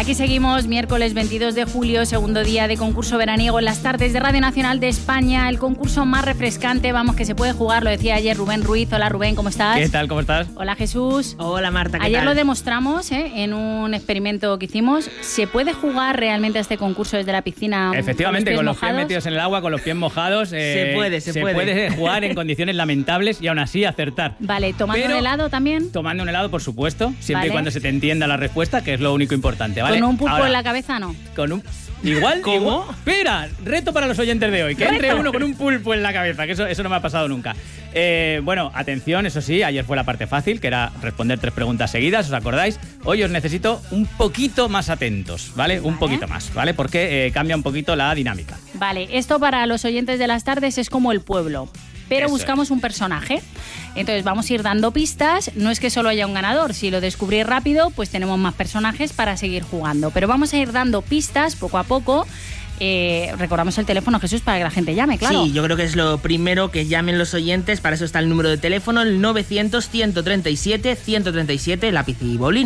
Aquí seguimos, miércoles 22 de julio, segundo día de concurso veraniego en las tardes de Radio Nacional de España. El concurso más refrescante, vamos, que se puede jugar, lo decía ayer Rubén Ruiz. Hola Rubén, ¿cómo estás? ¿Qué tal? ¿Cómo estás? Hola Jesús. Hola Marta, ¿qué Ayer tal? lo demostramos en un experimento que hicimos. ¿Se puede jugar realmente a este concurso desde la piscina? Efectivamente, con los pies mojados? metidos en el agua, con los pies mojados. Se puede. Se puede jugar en condiciones lamentables y aún así acertar. Vale, ¿tomando un helado también? Tomando un helado, por supuesto, siempre Vale. y cuando se te entienda la respuesta, que es lo único importante, ¿vale? ¿Con un pulpo Ahora, en la cabeza no? Con un... ¿Igual? ¿Cómo? Igual. Espera, reto para los oyentes de hoy. Que entre uno con un pulpo en la cabeza, que eso no me ha pasado nunca. Bueno, atención, eso sí, ayer fue la parte fácil, que era responder 3 preguntas seguidas, ¿os acordáis? Hoy os necesito un poquito más atentos, ¿vale? Un poquito más, ¿vale? Porque cambia un poquito la dinámica. Vale, esto para los oyentes de las tardes es como el pueblo, pero Eso buscamos un personaje. Entonces vamos a ir dando pistas, no es que solo haya un ganador, si lo descubrís rápido, pues tenemos más personajes para seguir jugando. Pero vamos a ir dando pistas poco a poco. Recordamos el teléfono, Jesús, para que la gente llame, claro. Sí, yo creo que es lo primero, que llamen los oyentes. Para eso está el número de teléfono, el 900-137-137, lápiz y boli,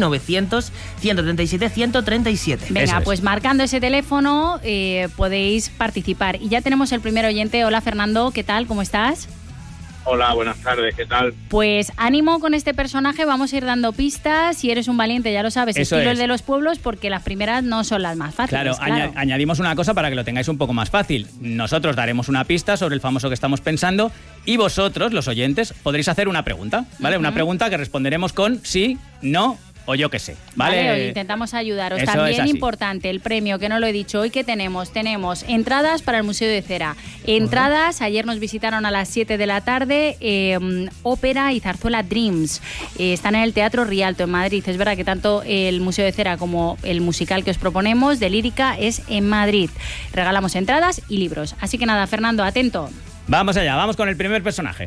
900-137-137. Venga, Eso es. pues marcando ese teléfono podéis participar. Y ya tenemos el primer oyente. Hola Fernando, ¿qué tal? ¿Cómo estás? Hola, buenas tardes, ¿qué tal? Pues ánimo con este personaje, vamos a ir dando pistas. Si eres un valiente, ya lo sabes, Eso estilo es. el de los pueblos, porque las primeras no son las más fáciles. Claro, añadimos una cosa para que lo tengáis un poco más fácil. Nosotros daremos una pista sobre el famoso que estamos pensando y vosotros, los oyentes, podréis hacer una pregunta, ¿vale? Una pregunta que responderemos con sí, no o yo qué sé, ¿vale? Hoy intentamos ayudaros. Eso es También así. importante, el premio, que no lo he dicho hoy, que tenemos entradas para el Museo de Cera. Entradas, ayer nos visitaron a las 7 de la tarde, ópera y zarzuela Dreams. Están en el Teatro Rialto, en Madrid. Es verdad que tanto el Museo de Cera como el musical que os proponemos, de lírica, es en Madrid. Regalamos entradas y libros. Así que nada, Fernando, atento. Vamos allá, vamos con el primer personaje.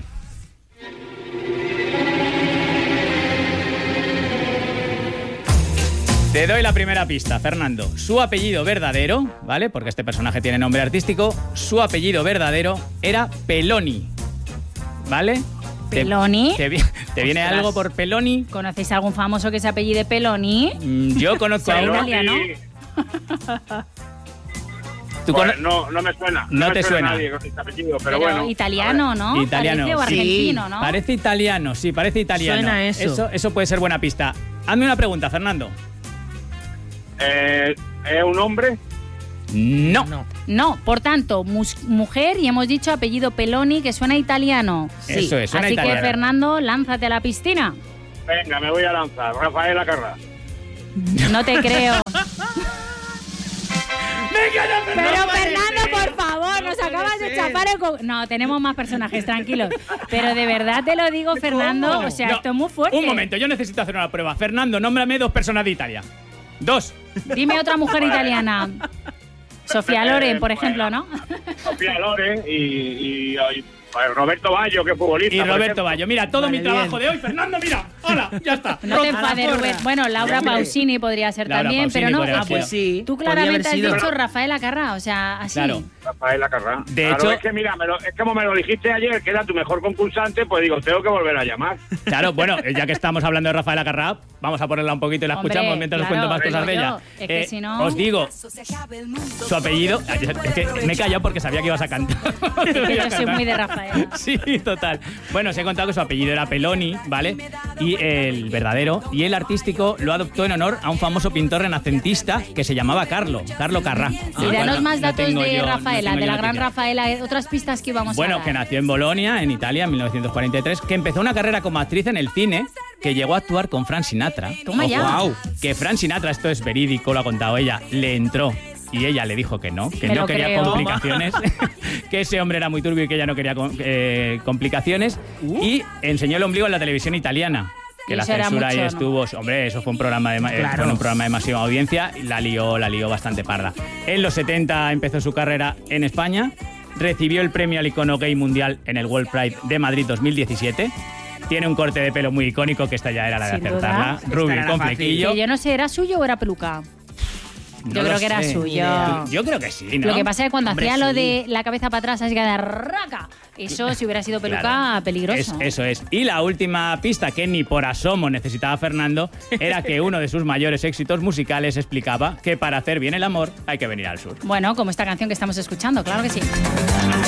Te doy la primera pista, Fernando. Su apellido verdadero, ¿vale? Porque este personaje tiene nombre artístico. Su apellido verdadero era Peloni, ¿vale? ¿Peloni? ¿Te viene Ostras. algo por Peloni? ¿Conocéis a algún famoso que se apellide Peloni? Yo conozco a Soy uno. italiano. ¿Tú Pues cono- no me suena. No me te suena. nadie con este apellido, pero Pero bueno. italiano, ¿no? Italiano. Parece, o Sí. argentino, ¿no? Parece italiano, sí, parece italiano. Suena eso. Eso puede ser buena pista. Hazme una pregunta, Fernando. ¿Es un hombre? No. No, por tanto, mujer, y hemos dicho apellido Peloni, que suena italiano. Eso es, suena Así italiano. que, Fernando, lánzate a la piscina. Venga, me voy a lanzar. Rafael Acarrá. No te creo. ¡Venga, ya, Pero, Fernando, por favor, nos acabas de chapar el... No, tenemos más personajes, tranquilos. Pero de verdad te lo digo, Fernando, o sea, No, esto es muy fuerte. Un momento, yo necesito hacer una prueba. Fernando, nómbrame 2 personas de Italia. 2. Dime otra mujer italiana. Sofía Loren, por ejemplo, ¿no? Sofía Loren y Roberto Baggio, que es futbolista. Y por Roberto ejemplo. Baggio. Mira, todo Vale, mi trabajo bien. de hoy. Fernando, mira. Hola, ya está. No te A la enfades, porra. Rubén. Bueno, Laura Hombre. Pausini podría ser Laura también, Pausini pero no. podría Ah, pues sí. Tú podría claramente has haber sido. dicho Rafael Acarrá, o sea, así. Claro. Rafael Acarrá. De Claro, hecho- es que mira, es como me lo dijiste ayer, que era tu mejor concursante, pues digo, tengo que volver a llamar. Claro, bueno, ya que estamos hablando de Rafael Acarrá, vamos a ponerla un poquito y la Hombre, escuchamos mientras claro, os cuento más cosas de digo ella. yo. Es que si no- Os digo, su apellido... Es que me he callado porque sabía que ibas a cantar. Es que yo soy muy de Rafael. Sí, total. Bueno, os he contado que su apellido era Peloni, ¿vale? Y el verdadero. Y el artístico lo adoptó en honor a un famoso pintor renacentista que se llamaba Carlo Carrá. Y danos más No datos tengo de yo- Rafaela, no tengo de yo la gran noticia. Rafaela, otras pistas que íbamos a Bueno, dar. que nació en Bolonia, en Italia, en 1943, que empezó una carrera como actriz en el cine, que llegó a actuar con Frank Sinatra. Toma ya. Guau. Que Frank Sinatra, esto es verídico, lo ha contado ella, le entró. Y ella le dijo que no Me lo quería creo. complicaciones, que ese hombre era muy turbio y que ella no quería complicaciones. Y enseñó el ombligo en la televisión italiana. Que Y la eso era censura ahí mucho, ¿no? estuvo, hombre, eso fue un programa de Claro. fue un programa de máxima audiencia y la lió bastante parda. En los 70 empezó su carrera en España, recibió el premio al icono gay mundial en el World Pride de Madrid 2017. Tiene un corte de pelo muy icónico, que esta ya era la de Sin acertarla. duda. Rubio Esta era con fácil. flequillo. Que yo no sé, ¿era suyo o era peluca? No Yo lo creo que era sé. suyo. Yo creo que sí, ¿no? Lo que pasa es que cuando Hombre, hacía lo sí. de la cabeza para atrás, así que de raca, eso si hubiera sido peluca, Claro. peligroso. Eso es. Y la última pista que ni por asomo necesitaba Fernando era que uno de sus mayores éxitos musicales explicaba que para hacer bien el amor hay que venir al sur. Bueno, como esta canción que estamos escuchando, claro que sí.